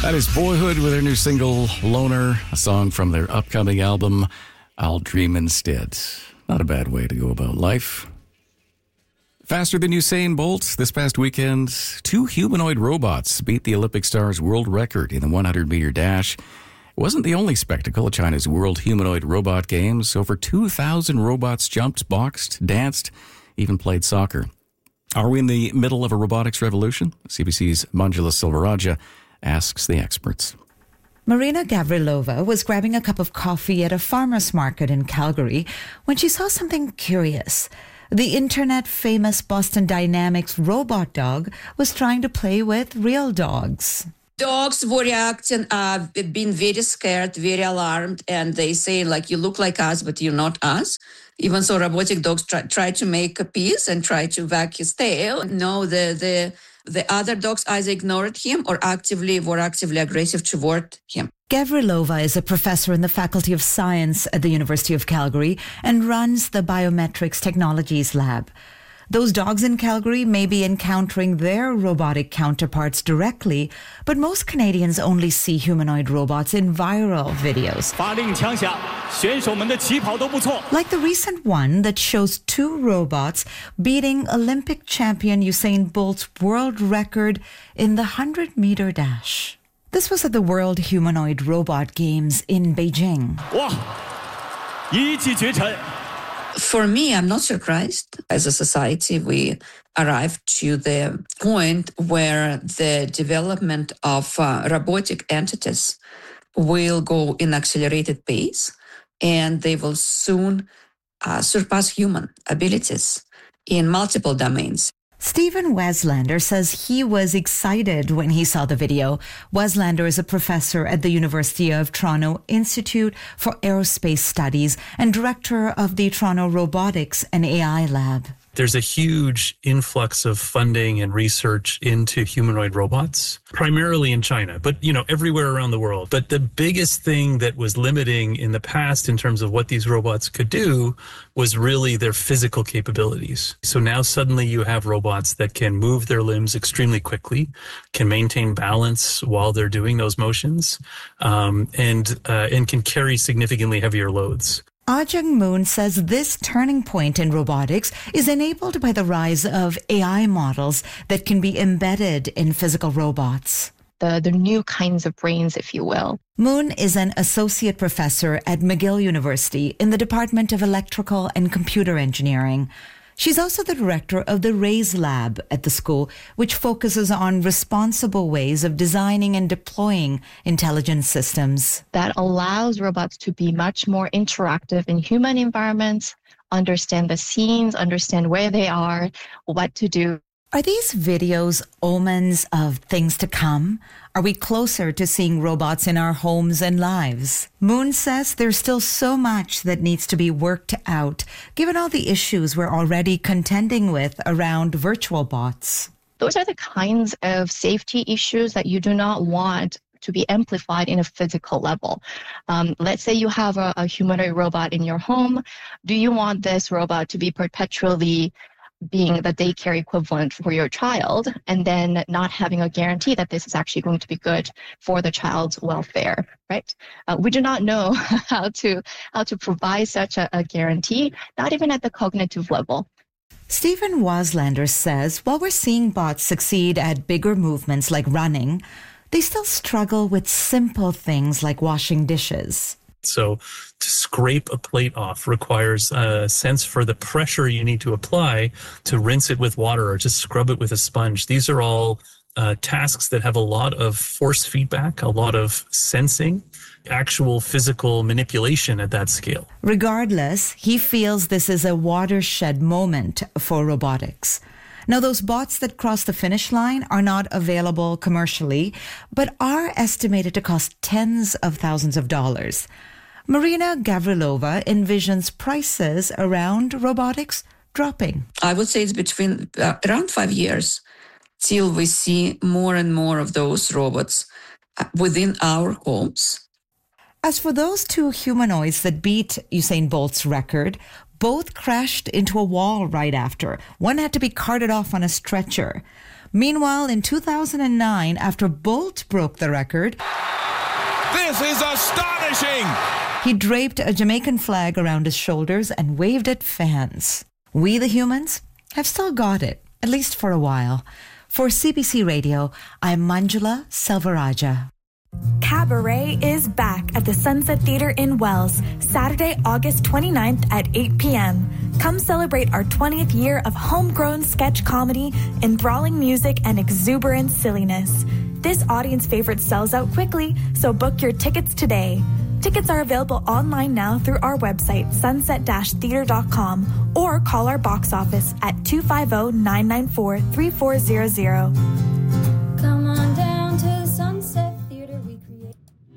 That is Boyhood with their new single, Loner, a song from their upcoming album, I'll Dream Instead. Not a bad way to go about life. Faster than Usain Bolt, this past weekend, 2 humanoid robots beat the Olympic star's world record in the 100-meter dash. It wasn't the only spectacle at China's World Humanoid Robot Games. Over 2,000 robots jumped, boxed, danced, even played soccer. Are we in the middle of a robotics revolution? CBC's Manjula Silvaraja asks the experts. Marina Gavrilova was grabbing a cup of coffee at a farmer's market in Calgary when she saw something curious. The internet-famous Boston Dynamics robot dog was trying to play with real dogs. Dogs were reacting, being very scared, very alarmed, and they say, like, you look like us, but you're not us. Even so, robotic dogs try to make a peace and try to wag his tail. No, the other dogs either ignored him or were actively aggressive toward him. Gavrilova is a professor in the Faculty of Science at the University of Calgary and runs the Biometrics Technologies Lab. Those dogs in Calgary may be encountering their robotic counterparts directly, but most Canadians only see humanoid robots in viral videos. Like the recent one that shows 2 robots beating Olympic champion Usain Bolt's world record in the 100-meter dash. This was at the World Humanoid Robot Games in Beijing. For me, I'm not surprised. As a society, we arrived to the point where the development of robotic entities will go in accelerated pace, and they will soon surpass human abilities in multiple domains. Stephen Weslander says he was excited when he saw the video. Weslander is a professor at the University of Toronto Institute for Aerospace Studies and director of the Toronto Robotics and AI Lab. There's a huge influx of funding and research into humanoid robots, primarily in China, but, everywhere around the world. But the biggest thing that was limiting in the past in terms of what these robots could do was really their physical capabilities. So now suddenly you have robots that can move their limbs extremely quickly, can maintain balance while they're doing those motions, and can carry significantly heavier loads. Ajung Moon says this turning point in robotics is enabled by the rise of AI models that can be embedded in physical robots. The new kinds of brains, if you will. Moon is an associate professor at McGill University in the Department of Electrical and Computer Engineering. She's also the director of the RAISE Lab at the school, which focuses on responsible ways of designing and deploying intelligent systems. That allows robots to be much more interactive in human environments, understand the scenes, understand where they are, what to do. Are these videos omens of things to come? Are we closer to seeing robots in our homes and lives? Moon says there's still so much that needs to be worked out, given all the issues we're already contending with around virtual bots. Those are the kinds of safety issues that you do not want to be amplified in a physical level. Let's say you have a humanoid robot in your home. Do you want this robot to be perpetually being the daycare equivalent for your child, and then not having a guarantee that this is actually going to be good for the child's welfare, right? We do not know how to provide such a guarantee, not even at the cognitive level. Stephen Weslander says while we're seeing bots succeed at bigger movements like running, they still struggle with simple things like washing dishes. So to scrape a plate off requires a sense for the pressure you need to apply to rinse it with water or to scrub it with a sponge. These are all tasks that have a lot of force feedback, a lot of sensing, actual physical manipulation at that scale. Regardless, he feels this is a watershed moment for robotics. Now, those bots that cross the finish line are not available commercially, but are estimated to cost tens of thousands of dollars. Marina Gavrilova envisions prices around robotics dropping. I would say it's between around 5 years till we see more and more of those robots within our homes. As for those 2 humanoids that beat Usain Bolt's record, both crashed into a wall right after. One had to be carted off on a stretcher. Meanwhile, in 2009, after Bolt broke the record, this is astonishing! He draped a Jamaican flag around his shoulders and waved at fans. We, the humans, have still got it, at least for a while. For CBC Radio, I'm Manjula Selvarajah. Cabaret is back at the Sunset Theatre in Wells, Saturday, August 29th at 8 p.m. Come celebrate our 20th year of homegrown sketch comedy, enthralling music, and exuberant silliness. This audience favorite sells out quickly, so book your tickets today. Tickets are available online now through our website, sunset-theatre.com, or call our box office at 250-994-3400. Come on down to the Sunset Theatre Recreation.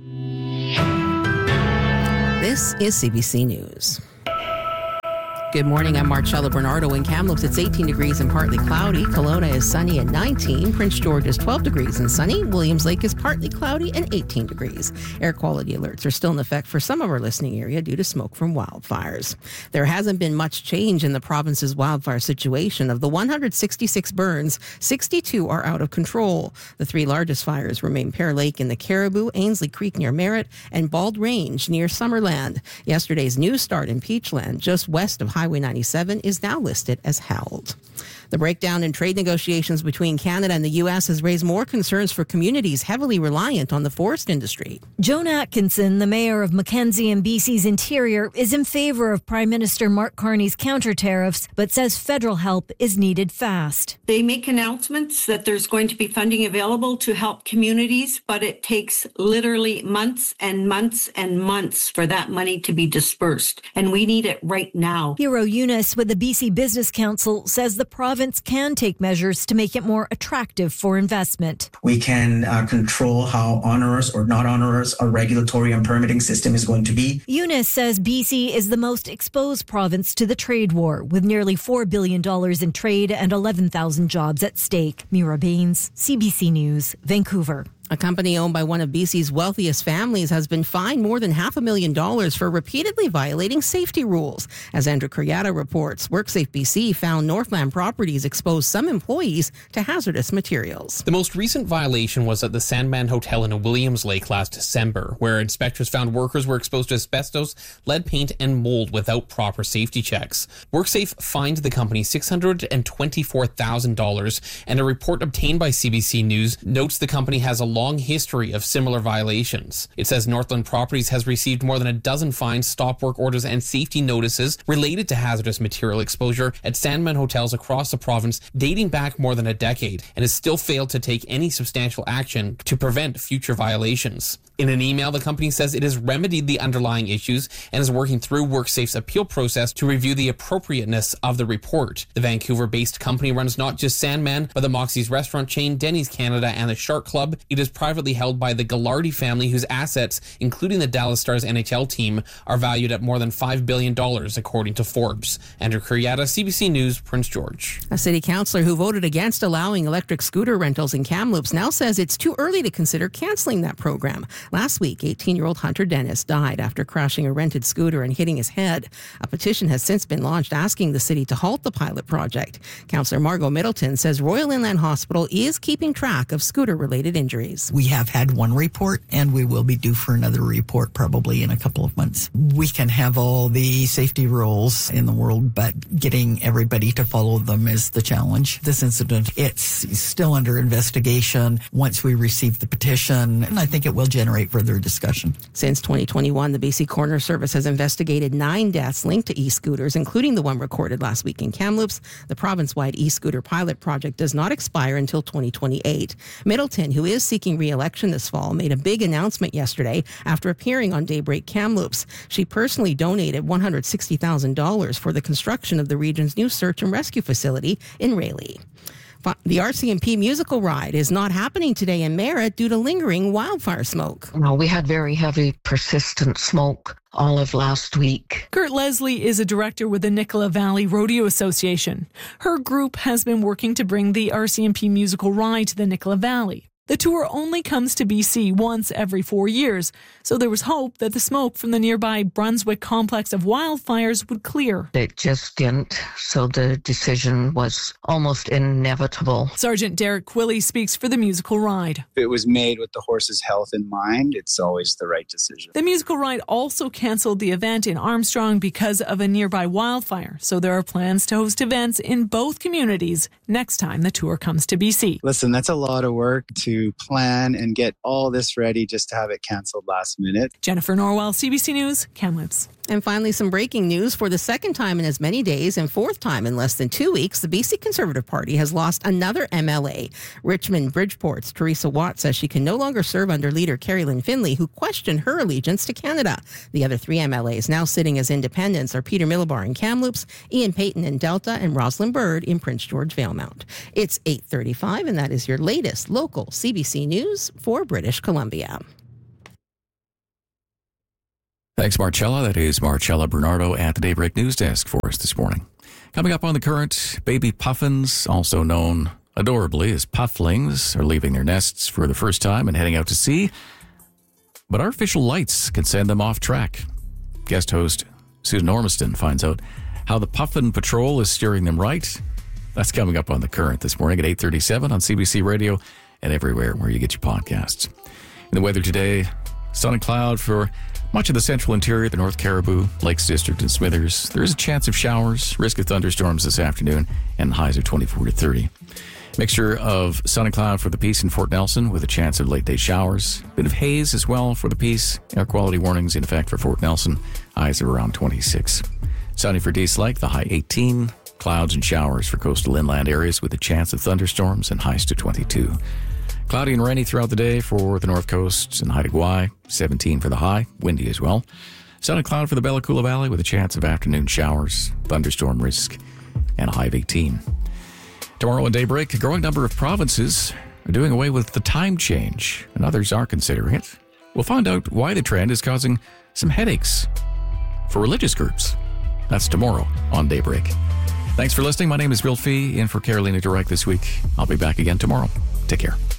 This is CBC News. Good morning, I'm Marcella Bernardo. In Kamloops, it's 18 degrees and partly cloudy. Kelowna is sunny at 19. Prince George is 12 degrees and sunny. Williams Lake is partly cloudy and 18 degrees. Air quality alerts are still in effect for some of our listening area due to smoke from wildfires. There hasn't been much change in the province's wildfire situation. Of the 166 burns, 62 are out of control. The three largest fires remain Pear Lake in the Caribou, Ainslie Creek near Merritt, and Bald Range near Summerland. Yesterday's New Start in Peachland, just west of Highway 97, is now listed as held. The breakdown in trade negotiations between Canada and the U.S. has raised more concerns for communities heavily reliant on the forest industry. Joan Atkinson, the mayor of Mackenzie and BC's Interior, is in favor of Prime Minister Mark Carney's counter-tariffs, but says federal help is needed fast. They make announcements that there's going to be funding available to help communities, but it takes literally months and months and months for that money to be dispersed, and we need it right now. Hero Eunice with the BC Business Council says the province can take measures to make it more attractive for investment. We can control how onerous or not onerous our regulatory and permitting system is going to be. Eunice says BC is the most exposed province to the trade war, with nearly $4 billion in trade and 11,000 jobs at stake. Mira Baines, CBC News, Vancouver. A company owned by one of BC's wealthiest families has been fined more than $500,000 for repeatedly violating safety rules. As Andrew Curiata reports, WorkSafe BC found Northland Properties exposed some employees to hazardous materials. The most recent violation was at the Sandman Hotel in Williams Lake last December, where inspectors found workers were exposed to asbestos, lead paint, and mold without proper safety checks. WorkSafe fined the company $624,000, and a report obtained by CBC News notes the company has a long history of similar violations. It says Northland Properties has received more than a dozen fines, stop work orders, and safety notices related to hazardous material exposure at Sandman hotels across the province dating back more than a decade, and has still failed to take any substantial action to prevent future violations. In an email, the company says it has remedied the underlying issues and is working through WorkSafe's appeal process to review the appropriateness of the report. The Vancouver-based company runs not just Sandman, but the Moxie's restaurant chain, Denny's Canada, and the Shark Club. It is privately held by the Gallardi family, whose assets, including the Dallas Stars NHL team, are valued at more than $5 billion, according to Forbes. Andrew Curiata, CBC News, Prince George. A city councillor who voted against allowing electric scooter rentals in Kamloops now says it's too early to consider cancelling that program. Last week, 18-year-old Hunter Dennis died after crashing a rented scooter and hitting his head. A petition has since been launched asking the city to halt the pilot project. Councillor Margot Middleton says Royal Inland Hospital is keeping track of scooter-related injuries. We have had one report, and we will be due for another report probably in a couple of months. We can have all the safety rules in the world, but getting everybody to follow them is the challenge. This incident, it's still under investigation. Once we receive the petition, and I think it will generate further discussion. Since 2021, the BC Coroner Service has investigated 9 deaths linked to e-scooters, including the one recorded last week in Kamloops. The province-wide e-scooter pilot project does not expire until 2028. Middleton, who is seeking re-election this fall, made a big announcement yesterday after appearing on Daybreak Kamloops. She personally donated $160,000 for the construction of the region's new search and rescue facility in Rayleigh. The RCMP musical ride is not happening today in Merritt due to lingering wildfire smoke. No, we had very heavy, persistent smoke all of last week. Kurt Leslie is a director with the Nicola Valley Rodeo Association. Her group has been working to bring the RCMP musical ride to the Nicola Valley. The tour only comes to BC once every 4 years, so there was hope that the smoke from the nearby Brunswick complex of wildfires would clear. It just didn't, so the decision was almost inevitable. Sergeant Derek Quilley speaks for the musical ride. If it was made with the horse's health in mind, it's always the right decision. The musical ride also canceled the event in Armstrong because of a nearby wildfire, so there are plans to host events in both communities next time the tour comes to BC. Listen, that's a lot of work to plan and get all this ready just to have it canceled last minute. Jennifer Norwell, CBC News, Kamloops. And finally, some breaking news. For the second time in as many days and fourth time in less than 2 weeks, the BC Conservative Party has lost another MLA. Richmond Bridgeport's Teresa Watt says she can no longer serve under leader Carrie Lynn Finley, who questioned her allegiance to Canada. The other 3 MLAs now sitting as independents are Peter Millibar in Kamloops, Ian Payton in Delta, and Rosalind Bird in Prince George Valemount. It's 8:35, and that is your latest local CBC News for British Columbia. Thanks, Marcella. That is Marcella Bernardo at the Daybreak News Desk for us this morning. Coming up on The Current, baby puffins, also known adorably as pufflings, are leaving their nests for the first time and heading out to sea. But artificial lights can send them off track. Guest host Susan Ormiston finds out how the Puffin Patrol is steering them right. That's coming up on The Current this morning at 8:37 on CBC Radio and everywhere where you get your podcasts. In the weather today, sun and cloud for much of the central interior, the North Caribou, Lakes District, and Smithers. There is a chance of showers, risk of thunderstorms this afternoon, and highs are 24 to 30. Mixture of sun and cloud for the Peace in Fort Nelson with a chance of late-day showers. Bit of haze as well for the Peace. Air quality warnings in effect for Fort Nelson. Highs are around 26. Sunny for Dease Lake, the high 18. Clouds and showers for coastal inland areas with a chance of thunderstorms and highs to 22. Cloudy and rainy throughout the day for the North Coast and Haida Gwaii, 17 for the high, windy as well. Sun and cloud for the Bella Coola Valley with a chance of afternoon showers, thunderstorm risk, and a high of 18. Tomorrow on Daybreak, a growing number of provinces are doing away with the time change, and others are considering it. We'll find out why the trend is causing some headaches for religious groups. That's tomorrow on Daybreak. Thanks for listening. My name is Bill Fee, in for Carolina Direct this week. I'll be back again tomorrow. Take care.